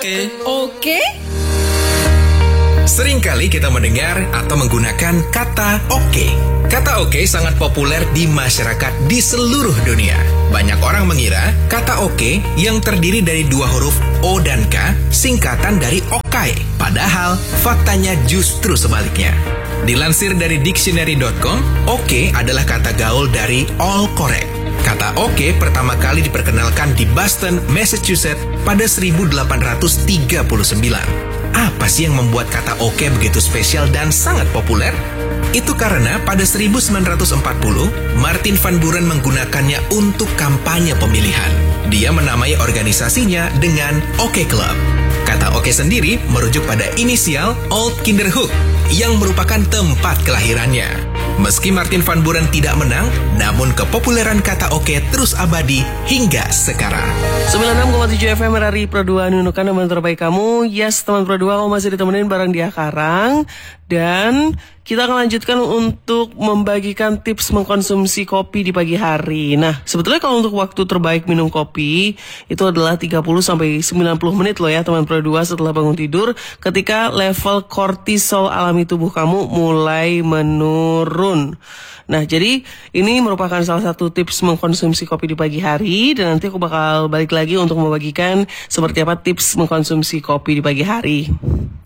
Oke? Seringkali kita mendengar atau menggunakan kata oke. Kata oke sangat populer di masyarakat di seluruh dunia. Banyak orang mengira kata oke yang terdiri dari dua huruf O dan K singkatan dari okai. Padahal faktanya justru sebaliknya. Dilansir dari dictionary.com, oke adalah kata gaul dari all correct. Kata oke pertama kali diperkenalkan di Boston, Massachusetts pada 1839. Apa sih yang membuat kata oke begitu spesial dan sangat populer? Itu karena pada 1940, Martin Van Buren menggunakannya untuk kampanye pemilihan. Dia menamai organisasinya dengan Oke Club. Kata oke sendiri merujuk pada inisial Old Kinderhook yang merupakan tempat kelahirannya. Meski Martin Van Buren tidak menang, namun kepopuleran kata oke terus abadi hingga sekarang. 96,7 FM RRI Pro 2 nunukan teman terbaik kamu. Yes, teman Pro 2, kamu masih ditemenin bareng Dia Karang. Dan kita akan lanjutkan untuk membagikan tips mengkonsumsi kopi di pagi hari. Nah, sebetulnya kalau untuk waktu terbaik minum kopi itu adalah 30-90 menit loh ya teman Pro 2 setelah bangun tidur, ketika level kortisol alami tubuh kamu mulai menurun. Nah, jadi ini merupakan salah satu tips mengkonsumsi kopi di pagi hari, dan nanti aku bakal balik lagi untuk membagikan seperti apa tips mengkonsumsi kopi di pagi hari.